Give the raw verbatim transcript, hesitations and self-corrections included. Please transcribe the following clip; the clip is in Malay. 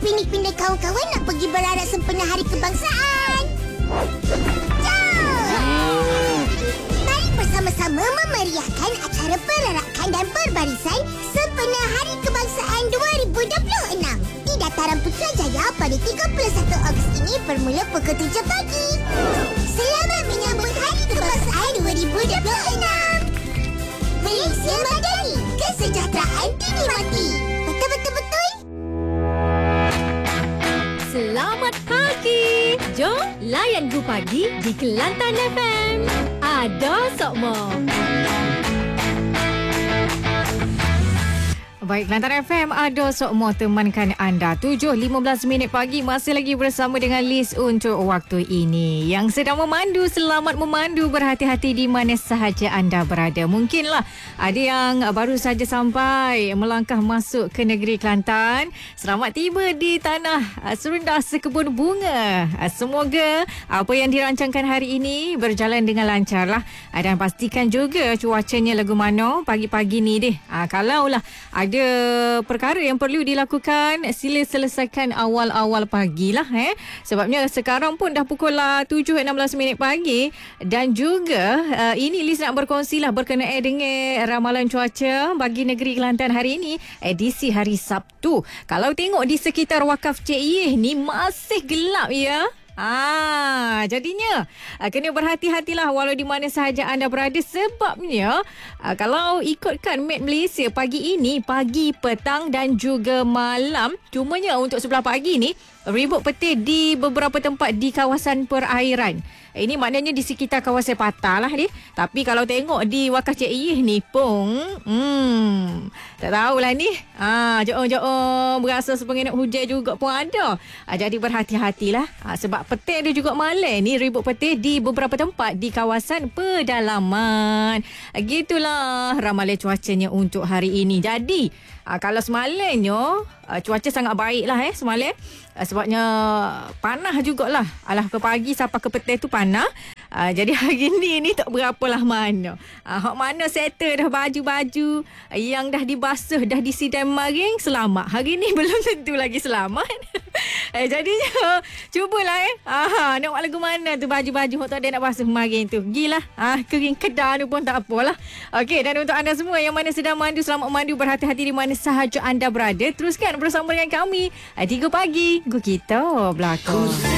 Pindik-pindik kawan-kawan nak pergi berarak sempena Hari Kebangsaan. Jom! Mari bersama-sama memeriahkan acara perarakan dan perbarisan sempena Hari Kebangsaan dua ribu dua puluh enam di Dataran Putrajaya pada tiga puluh satu Ogos ini bermula pukul tujuh pagi. Selamat menyambut Hari Kebangsaan dua ribu dua puluh enam. Malaysia Madani, kesejahteraan dinikmati. Betul-betul-betul. Selamat pagi. Jom layan Gu Pagi di Kelantan F M. Ada Sokmo. Baik, Kelantan F M, ada Sokmo temankan anda. tujuh lima belas minit pagi, masih lagi bersama dengan Liz untuk waktu ini. Yang sedang memandu, selamat memandu, berhati-hati di mana sahaja anda berada. Mungkinlah ada yang baru saja sampai melangkah masuk ke negeri Kelantan. Selamat tiba di tanah serendah sekebun bunga. Semoga apa yang dirancangkan hari ini berjalan dengan lancar lah. Dan pastikan juga cuacanya lagu mana pagi-pagi ni deh. Kalaulah ada perkara yang perlu dilakukan, sila selesaikan awal-awal pagi lah eh. Sebabnya sekarang pun dah pukul tujuh enam belas minit pagi. Dan juga uh, ini Liz nak berkongsi lah berkenaan dengan ramalan cuaca bagi negeri Kelantan hari ini, edisi hari Sabtu. Kalau tengok di sekitar Wakaf Cik Yeh ni masih gelap ya. Ah, jadinya uh, kena berhati-hatilah walau di mana sahaja anda berada, sebabnya uh, kalau ikutkan map Malaysia pagi ini, pagi, petang dan juga malam, cumanya untuk sebelah pagi ni ribut petir di beberapa tempat di kawasan perairan. Ini maknanya di sekitar kawasan Patah lah ni. Tapi kalau tengok di Wakaf Cik Yeh ni pun, hmm, tak tahulah ni. Ah, jom-jom berasa sepengenut hujan juga pun ada. Ah, jadi berhati-hatilah. Ah, sebab petir dia juga malam ni, ribut petir di beberapa tempat di kawasan pedalaman. Ah, gitulah ramalan cuacanya untuk hari ini. Jadi, ah, kalau semalamnya ah, cuaca sangat baik lah eh semalam. Ah, sebabnya panah jugalah. Alah ke pagi sampai ke petang tu panah. Ah, jadi hari ni ni tak berapalah mana. Ah, hak mana settle dah baju-baju yang dah dibasuh, dah disidam maring, selamat. Hari ni belum tentu lagi selamat. eh, jadinya cubalah eh. Ah, nak lagu mana tu baju-baju hak tak ada nak basuh maring tu. Gilah. Ah, kering kedah tu pun tak apalah. Okey, dan untuk anda semua yang mana sedang mandu, selamat mandu, berhati-hati di mana sahaja anda berada. Teruskan bersama dengan kami. Tiga pagi, Gu kita belakang.